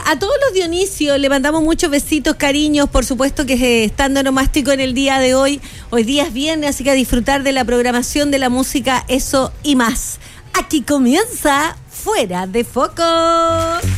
a todos los Dionisios le mandamos muchos besitos, cariños, por supuesto que estando nomástico en el día de hoy. Hoy día es viernes, así que a disfrutar de la programación de la música, eso y más. Aquí comienza Fuera de Foco.